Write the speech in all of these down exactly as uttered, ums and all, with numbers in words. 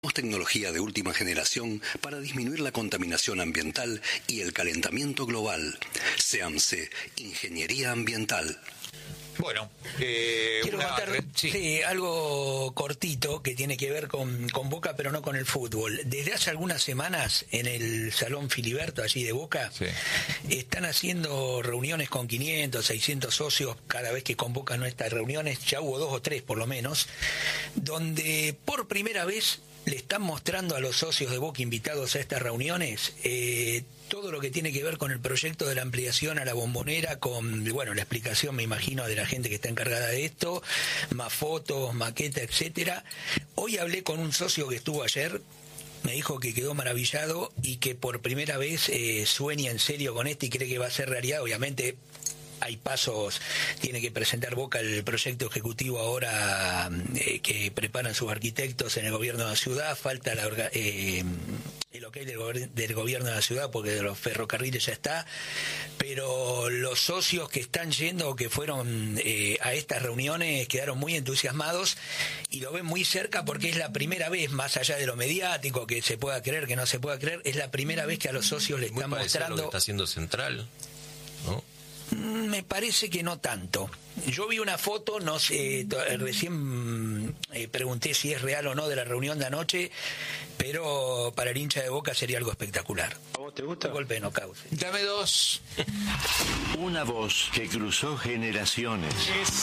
Tecnología de última generación para disminuir la contaminación ambiental y el calentamiento global. SEAMSE, Ingeniería Ambiental. Bueno, eh, quiero una... contar sí. sí, algo cortito que tiene que ver con, con Boca, pero no con el fútbol. Desde hace algunas semanas en el Salón Filiberto, allí de Boca, sí. están haciendo reuniones con quinientos, seiscientos socios cada vez que convocan nuestras reuniones. Ya hubo dos o tres por lo menos, donde por primera vez le están mostrando a los socios de Boca invitados a estas reuniones eh, todo lo que tiene que ver con el proyecto de la ampliación a la Bombonera, con, bueno, la explicación, me imagino, de la gente que está encargada de esto, más fotos, maqueta, etcétera. Hoy hablé con un socio que estuvo ayer, me dijo que quedó maravillado y que por primera vez eh, sueña en serio con esto y cree que va a ser realidad. Obviamente hay pasos, tiene que presentar Boca el proyecto ejecutivo ahora eh, que preparan sus arquitectos en el gobierno de la ciudad, falta la, eh, el ok del, go del gobierno de la ciudad porque de los ferrocarriles ya está, pero los socios que están yendo o que fueron eh, a estas reuniones quedaron muy entusiasmados y lo ven muy cerca porque es la primera vez, más allá de lo mediático, que se pueda creer, que no se pueda creer, es la primera vez que a los socios les están mostrando... Lo que está haciendo Central, ¿no? Me parece que no tanto. Yo vi una foto, no sé, recién eh, pregunté si es real o no de la reunión de anoche, pero para el hincha de Boca sería algo espectacular. ¿A vos te gusta? Un golpe de nocaut. Dame dos. Una voz que cruzó generaciones.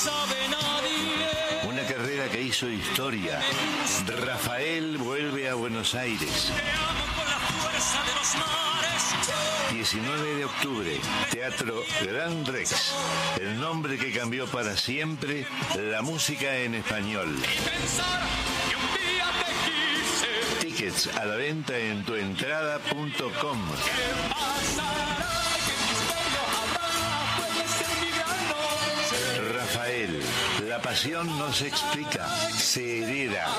Una carrera que hizo historia. Rafael vuelve a Buenos Aires. diecinueve de octubre, Teatro Gran Rex. El nombre que cambió para siempre la música en español. Tickets a la venta en tuentrada punto com. Rafael, la pasión no se explica, se hereda.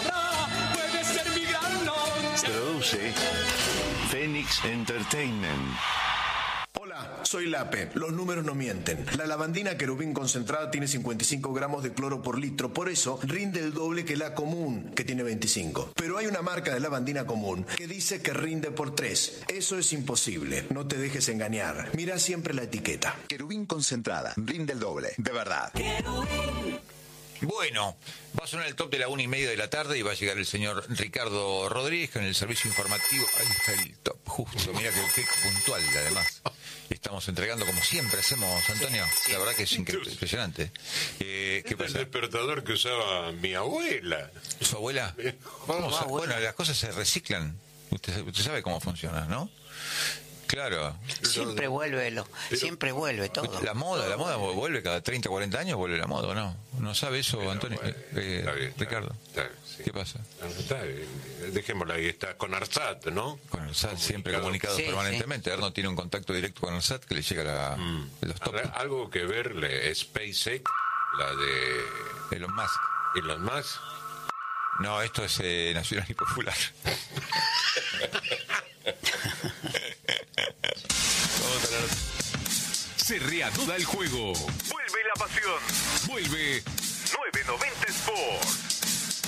Produce Phoenix Entertainment. Hola, soy Lape. Los números no mienten. La lavandina querubín concentrada tiene cincuenta y cinco gramos de cloro por litro. Por eso rinde el doble que la común, que tiene veinticinco. Pero hay una marca de lavandina común que dice que rinde por tres. Eso es imposible. No te dejes engañar. Mira siempre la etiqueta. Querubín concentrada. Rinde el doble. De verdad. Querubín. Bueno, va a sonar el top de la una y media de la tarde y va a llegar el señor Ricardo Rodríguez con el servicio informativo. Ahí está el top, justo, mira que, que puntual además. Estamos entregando como siempre hacemos, Antonio. La verdad que es impresionante. Eh, ¿Qué pasa? El despertador que usaba mi abuela. ¿Su abuela? Vamos a, bueno, las cosas se reciclan. Usted, usted sabe cómo funciona, ¿no? Claro. Siempre vuelve, lo, siempre vuelve todo. La moda, la moda vuelve cada treinta, cuarenta años, vuelve la moda, ¿no? ¿No sabe eso, Pero, Antonio? Bueno, eh, está bien, está Ricardo. Está bien, sí. ¿Qué pasa? Está bien. Dejémosla ahí, está con ARSAT, ¿no? Con ARSAT, siempre comunicado sí, permanentemente. Sí. Erno tiene un contacto directo con ARSAT que le llega la, mm. los top. Algo que verle, SpaceX, la de Elon Musk. Elon Musk. No, esto es eh, nacional y popular. Se reanuda el juego. Vuelve la pasión. Vuelve nueve noventa Sport.